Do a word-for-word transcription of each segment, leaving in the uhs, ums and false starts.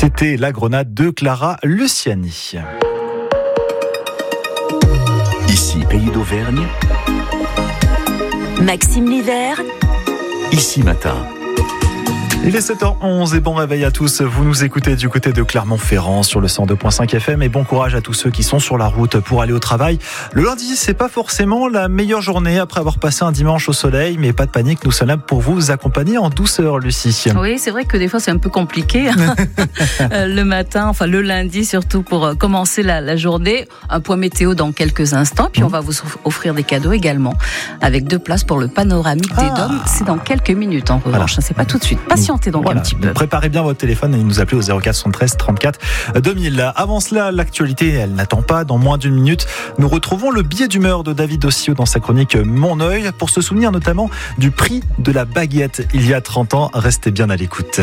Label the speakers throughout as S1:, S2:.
S1: C'était La Grenade de Clara Luciani.
S2: Ici, Pays d'Auvergne.
S3: Maxime Livert.
S2: Ici Matin.
S1: Il est sept heures onze et bon réveil à tous. Vous nous écoutez du côté de Clermont-Ferrand sur le cent deux virgule cinq F M et bon courage à tous ceux qui sont sur la route pour aller au travail. Le lundi, c'est pas forcément la meilleure journée après avoir passé un dimanche au soleil, mais pas de panique, nous sommes là pour vous accompagner en douceur, Lucie.
S4: Oui, c'est vrai que des fois c'est un peu compliqué le matin, enfin le lundi surtout pour commencer la, la journée. Un point météo dans quelques instants, puis mmh. on va vous offrir des cadeaux également avec deux places pour le panoramique ah. des Dômes. C'est dans quelques minutes en revanche, voilà. C'est pas tout de suite. Patientez. Donc voilà. Un petit peu.
S1: Préparez bien votre téléphone et nous appelez au zéro quatre soixante-treize trente-quatre deux mille. Avant cela, l'actualité, elle n'attend pas. Dans moins d'une minute, nous retrouvons le billet d'humeur de David Ossio dans sa chronique Mon œil pour se souvenir notamment du prix de la baguette il y a trente ans. Restez bien à l'écoute.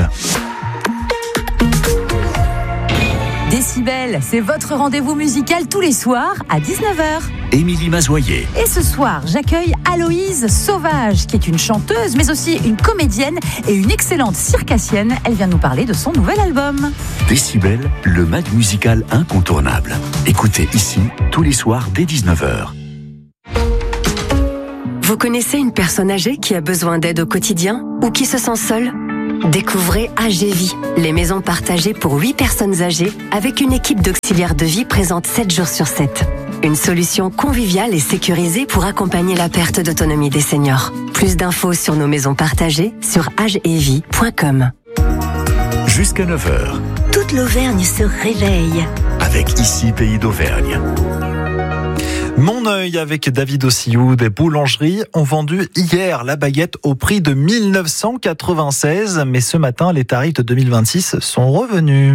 S3: Décibel, c'est votre rendez-vous musical tous les soirs à dix-neuf heures.
S2: Émilie Mazoyer.
S3: Et ce soir, j'accueille Aloïse Sauvage, qui est une chanteuse, mais aussi une comédienne et une excellente circassienne. Elle vient nous parler de son nouvel album.
S2: Décibel, le mag musical incontournable. Écoutez ici, tous les soirs dès dix-neuf heures.
S5: Vous connaissez une personne âgée qui a besoin d'aide au quotidien ou qui se sent seule ? Découvrez A G Vie, les maisons partagées pour huit personnes âgées avec une équipe d'auxiliaires de vie présente sept jours sur sept. Une solution conviviale et sécurisée pour accompagner la perte d'autonomie des seniors. Plus d'infos sur nos maisons partagées sur agevie point com.
S2: Jusqu'à neuf heures.
S3: Toute l'Auvergne se réveille.
S2: Avec Ici Pays d'Auvergne.
S1: Mon œil avec David Ossio. Des boulangeries ont vendu hier la baguette au prix de mille neuf cent quatre-vingt-seize, mais ce matin, les tarifs de deux mille vingt-six sont revenus.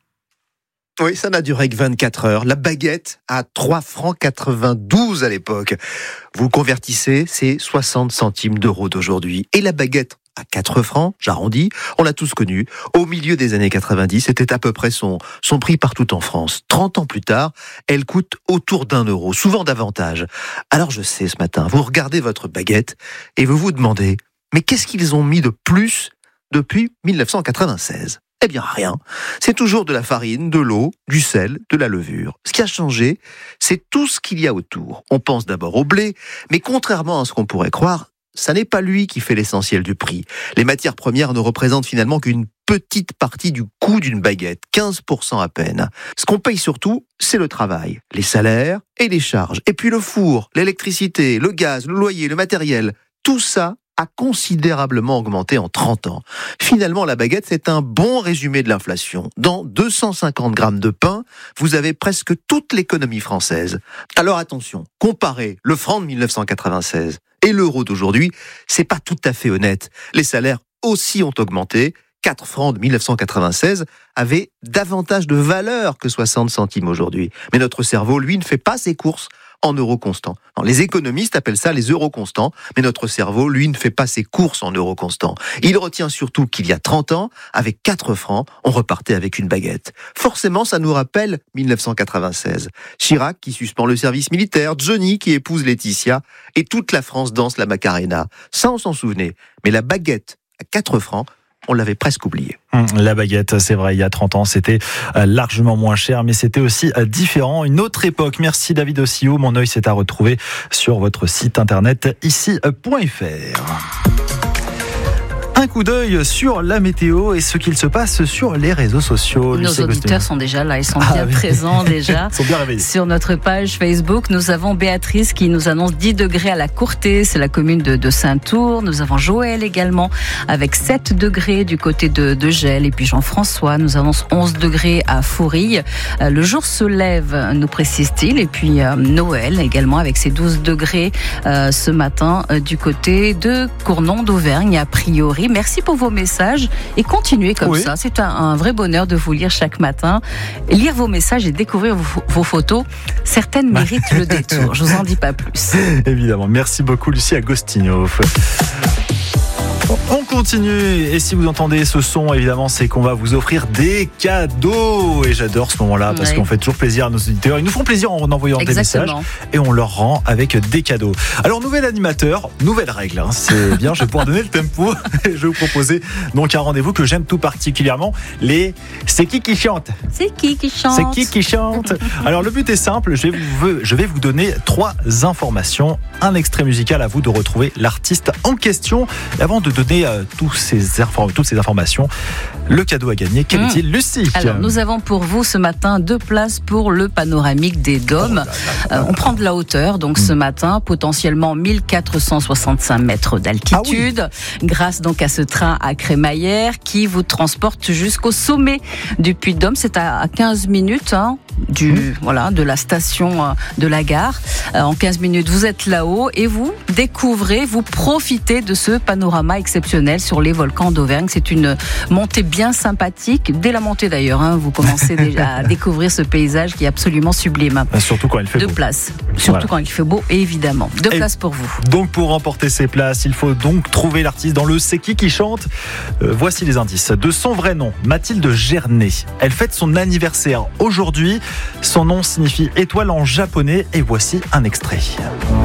S6: Oui, ça n'a duré que vingt-quatre heures. La baguette à trois francs quatre-vingt-douze à l'époque. Vous le convertissez, c'est soixante centimes d'euros d'aujourd'hui. Et la baguette à quatre francs, j'arrondis, on l'a tous connue. Au milieu des années quatre-vingt-dix, c'était à peu près son, son prix partout en France. trente ans plus tard, elle coûte autour d'un euro, souvent davantage. Alors je sais, ce matin, vous regardez votre baguette et vous vous demandez, mais qu'est-ce qu'ils ont mis de plus depuis mille neuf cent quatre-vingt-seize ? Eh bien, rien. C'est toujours de la farine, de l'eau, du sel, de la levure. Ce qui a changé, c'est tout ce qu'il y a autour. On pense d'abord au blé, mais contrairement à ce qu'on pourrait croire, ça n'est pas lui qui fait l'essentiel du prix. Les matières premières ne représentent finalement qu'une petite partie du coût d'une baguette, quinze pour cent à peine. Ce qu'on paye surtout, c'est le travail, les salaires et les charges. Et puis le four, l'électricité, le gaz, le loyer, le matériel, tout ça a considérablement augmenté en trente ans. Finalement, la baguette, c'est un bon résumé de l'inflation. Dans deux cent cinquante grammes de pain, vous avez presque toute l'économie française. Alors attention, comparez le franc de mille neuf cent quatre-vingt-seize et l'euro d'aujourd'hui, c'est pas tout à fait honnête. Les salaires aussi ont augmenté. quatre francs de mille neuf cent quatre-vingt-seize avaient davantage de valeur que soixante centimes aujourd'hui. Mais notre cerveau, lui, ne fait pas ses courses en euros constants. Alors, les économistes appellent ça les euros constants, mais notre cerveau, lui, ne fait pas ses courses en euros constants. Il retient surtout qu'il y a trente ans, avec quatre francs, on repartait avec une baguette. Forcément, ça nous rappelle mille neuf cent quatre-vingt-seize. Chirac qui suspend le service militaire, Johnny qui épouse Laetitia, et toute la France danse la Macarena. Ça, on s'en souvenait. Mais la baguette à quatre francs, on l'avait presque oublié.
S1: La baguette, c'est vrai, il y a trente ans, c'était largement moins cher, mais c'était aussi différent. Une autre époque. Merci David Ossio. Mon œil, c'est à retrouver sur votre site internet ici point f r. Un coup d'œil sur la météo et ce qu'il se passe sur les réseaux sociaux.
S4: Nos
S1: Lucie
S4: auditeurs
S1: Agostinho.
S4: sont déjà là, ils sont
S1: Ah,
S4: bien
S1: oui.
S4: présents déjà.
S1: Ils sont bien réveillés.
S4: Sur notre page Facebook, nous avons Béatrice qui nous annonce dix degrés à la Courtée, c'est la commune de, de Saint-Tour. Nous avons Joël également avec sept degrés du côté de, de Gel. Et puis Jean-François nous annonce onze degrés à Fourille. Euh, le jour se lève, nous précise-t-il. Et puis euh, Noël également avec ses douze degrés euh, ce matin euh, du côté de Cournon d'Auvergne a priori. Merci pour vos messages et continuez comme
S1: oui.
S4: ça. C'est un, un vrai bonheur de vous lire chaque matin. Lire vos messages et découvrir vos, vos photos. Certaines méritent le détour. Je vous en dis pas plus.
S1: Évidemment. Merci beaucoup, Lucie Agostinho. On continue, et si vous entendez ce son, évidemment, c'est qu'on va vous offrir des cadeaux. Et j'adore ce moment-là, parce
S4: oui.
S1: qu'on fait toujours plaisir à nos auditeurs. Ils nous font plaisir en envoyant
S4: Exactement.
S1: des messages, et on leur rend avec des cadeaux. Alors, nouvel animateur, nouvelle règle, hein, c'est bien, je vais pouvoir donner le tempo. Et je vais vous proposer donc un rendez-vous que j'aime tout particulièrement, les « C'est qui qui chante ?»
S4: C'est qui qui chante?
S1: C'est qui qui chante? Alors, le but est simple, je vais vous, je vais vous donner trois informations, un extrait musical, à vous de retrouver l'artiste en question. Et avant de donner euh, tous ces inform- toutes ces informations, le cadeau à gagner, quel mmh. est-il, Lucie?
S4: Alors, nous avons pour vous ce matin deux places pour le panoramique des Dômes. Oh là là là. Euh, on prend de la hauteur, donc mmh. ce matin, potentiellement mille quatre cent soixante-cinq mètres d'altitude, ah oui. grâce donc à ce train à crémaillère qui vous transporte jusqu'au sommet du Puy-de-Dôme. C'est à quinze minutes hein, du, mmh. voilà, de la station euh, de la gare. Euh, en quinze minutes, vous êtes là-haut et vous découvrez, vous profitez de ce panorama exceptionnel sur les volcans d'Auvergne. C'est une montée bien sympathique. Dès la montée d'ailleurs, hein, vous commencez déjà à découvrir ce paysage qui est absolument sublime.
S1: Surtout quand il fait
S4: Deux
S1: beau.
S4: Deux places. Surtout voilà. quand il fait beau, évidemment. Deux et places pour vous.
S1: Donc pour remporter ces places, il faut donc trouver l'artiste dans le C'est qui qui chante. Euh, voici les indices. De son vrai nom, Mathilde Gernet. Elle fête son anniversaire aujourd'hui. Son nom signifie étoile en japonais. Et voici un extrait.